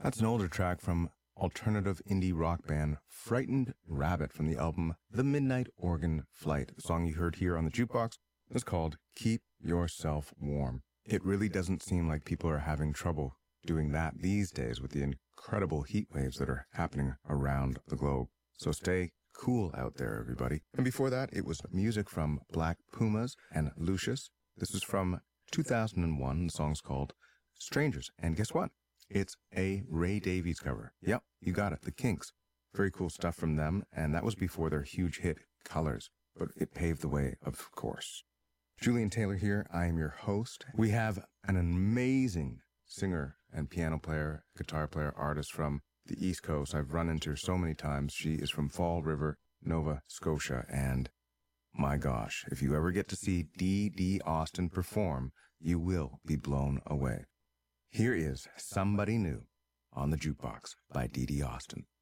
That's an older track from alternative indie rock band Frightened Rabbit from the album The Midnight Organ Flight. The song you heard here on the jukebox is called Keep Yourself Warm. It really doesn't seem like people are having trouble doing that these days with the incredible heat waves that are happening around the globe. So stay cool out there, everybody. And before that, it was music from Black Pumas and Lucius. This is from 2001. The song's called Strangers. And guess what? It's a Ray Davies cover. Yep, you got it. The Kinks. Very cool stuff from them. And that was before their huge hit, Colors. But it paved the way, of course. Julian Taylor here. I am your host. We have an amazing singer and piano player, guitar player, artist from the East Coast. I've run into her so many times. She is from Fall River, Nova Scotia. And my gosh, if you ever get to see Dee Austin perform, you will be blown away. Here is Somebody New on the Jukebox by Dee Austin.